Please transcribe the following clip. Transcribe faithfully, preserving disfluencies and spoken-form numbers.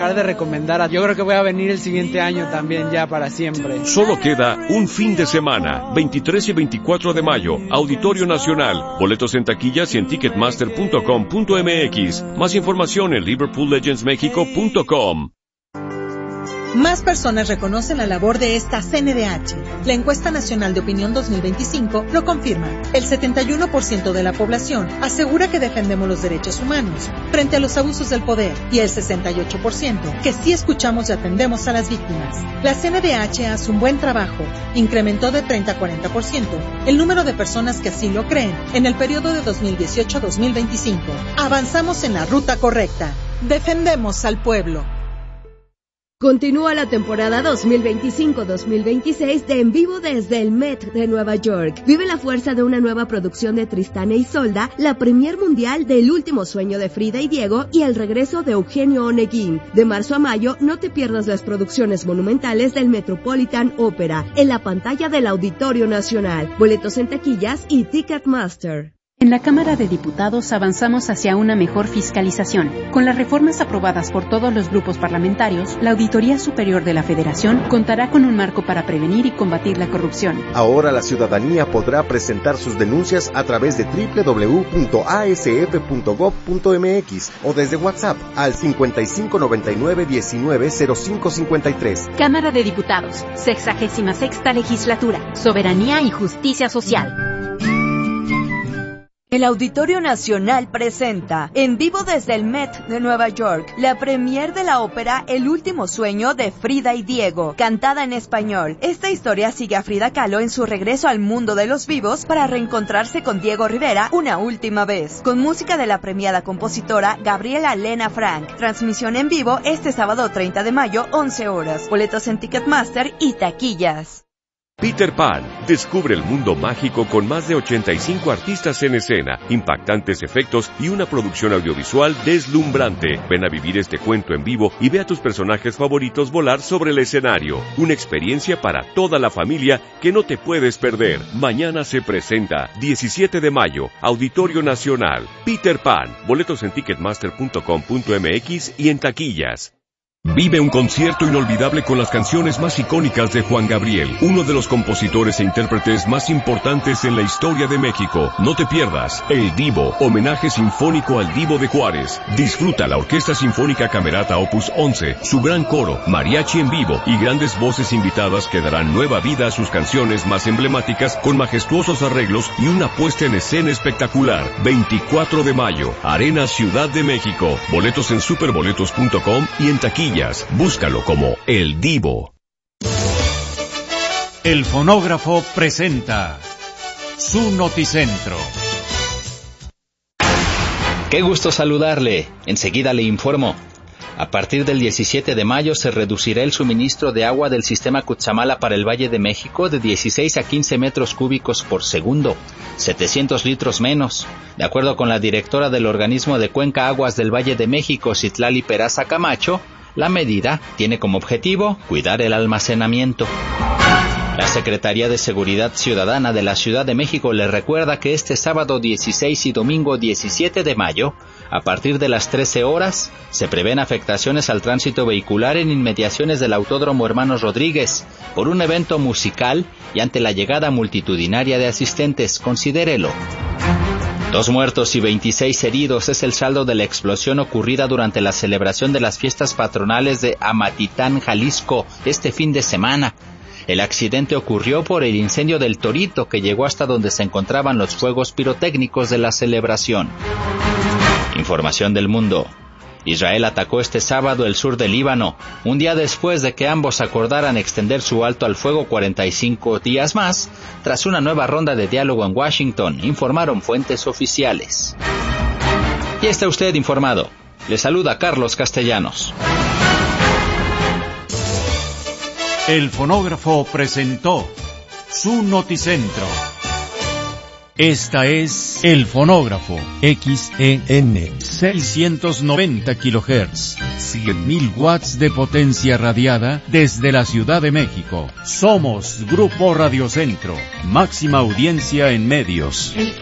dejar de recomendar. Yo creo que voy a venir el siguiente año también ya para siempre. Solo queda un fin de semana, veintitrés y veinticuatro de mayo, Auditorio Nacional. Boletos en taquillas y en ticketmaster punto com punto m x. Más información en liverpool legends mexico punto com. Más personas reconocen la labor de esta C N D H. La Encuesta Nacional de Opinión dos mil veinticinco lo confirma. El setenta y uno por ciento de la población asegura que defendemos los derechos humanos frente a los abusos del poder y el sesenta y ocho por ciento que sí escuchamos y atendemos a las víctimas. La C N D H hace un buen trabajo. Incrementó de treinta a cuarenta por ciento el número de personas que así lo creen en el periodo de dos mil dieciocho a dos mil veinticinco. Avanzamos en la ruta correcta. Defendemos al pueblo. Continúa la temporada dos mil veinticinco dos mil veintiséis de En Vivo desde el Met de Nueva York. Vive la fuerza de una nueva producción de Tristán e Isolda, la premier mundial del Último Sueño de Frida y Diego y el regreso de Eugenio Oneguín. De marzo a mayo, no te pierdas las producciones monumentales del Metropolitan Opera en la pantalla del Auditorio Nacional. Boletos en taquillas y Ticketmaster. En la Cámara de Diputados avanzamos hacia una mejor fiscalización. Con las reformas aprobadas por todos los grupos parlamentarios, la Auditoría Superior de la Federación contará con un marco para prevenir y combatir la corrupción. Ahora la ciudadanía podrá presentar sus denuncias a través de doble u doble u doble u punto a s f punto gob punto m x o desde WhatsApp al cincuenta y cinco noventa y nueve diecinueve cero cinco cincuenta y tres. Cámara de Diputados, sexagésima sexta Legislatura, Soberanía y Justicia Social. El Auditorio Nacional presenta, en vivo desde el Met de Nueva York, la premier de la ópera El Último Sueño de Frida y Diego, cantada en español. Esta historia sigue a Frida Kahlo en su regreso al mundo de los vivos para reencontrarse con Diego Rivera una última vez, con música de la premiada compositora Gabriela Lena Frank. Transmisión en vivo este sábado treinta de mayo, once horas. Boletos en Ticketmaster y taquillas. Peter Pan. Descubre el mundo mágico con más de ochenta y cinco artistas en escena, impactantes efectos y una producción audiovisual deslumbrante. Ven a vivir este cuento en vivo y ve a tus personajes favoritos volar sobre el escenario. Una experiencia para toda la familia que no te puedes perder. Mañana se presenta, diecisiete de mayo, Auditorio Nacional. Peter Pan. Boletos en ticketmaster punto com punto m x y en taquillas. Vive un concierto inolvidable con las canciones más icónicas de Juan Gabriel, uno de los compositores e intérpretes más importantes en la historia de México. No te pierdas El Divo, homenaje sinfónico al Divo de Juárez. Disfruta la Orquesta Sinfónica Camerata Opus once, su gran coro, mariachi en vivo y grandes voces invitadas que darán nueva vida a sus canciones más emblemáticas con majestuosos arreglos y una puesta en escena espectacular. veinticuatro de mayo, Arena Ciudad de México. Boletos en superboletos punto com y en taquilla. Búscalo como El Divo. El fonógrafo presenta su noticentro. Qué gusto saludarle. Enseguida le informo. A partir del diecisiete de mayo se reducirá el suministro de agua del sistema Cutzamala para el Valle de México de dieciséis a quince metros cúbicos por segundo, setecientos litros menos. De acuerdo con la directora del organismo de Cuenca Aguas del Valle de México, Citlali Peraza Camacho, la medida tiene como objetivo cuidar el almacenamiento. La Secretaría de Seguridad Ciudadana de la Ciudad de México le recuerda que este sábado dieciséis y domingo diecisiete de mayo, a partir de las trece horas, se prevén afectaciones al tránsito vehicular en inmediaciones del Autódromo Hermanos Rodríguez por un evento musical y ante la llegada multitudinaria de asistentes. Considérelo. Dos muertos y veintiséis heridos es el saldo de la explosión ocurrida durante la celebración de las fiestas patronales de Amatitán, Jalisco, este fin de semana. El accidente ocurrió por el incendio del Torito que llegó hasta donde se encontraban los fuegos pirotécnicos de la celebración. Información del mundo. Israel atacó este sábado el sur del Líbano, un día después de que ambos acordaran extender su alto al fuego cuarenta y cinco días más, tras una nueva ronda de diálogo en Washington, informaron fuentes oficiales. Y está usted informado. Le saluda Carlos Castellanos. El fonógrafo presentó su noticentro. Esta es El Fonógrafo, X E N, seiscientos noventa kilohertz, cien mil watts de potencia radiada desde la Ciudad de México. Somos Grupo Radio Centro, máxima audiencia en medios.